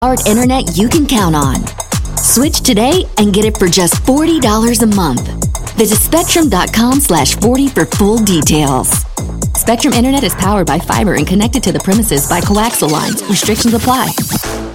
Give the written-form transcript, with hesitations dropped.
Hard internet you can count on. Switch today and get it for just $40 a month. Visit Spectrum.com/40 for full details. Spectrum Internet is powered by fiber and connected to the premises by coaxial lines. Restrictions apply.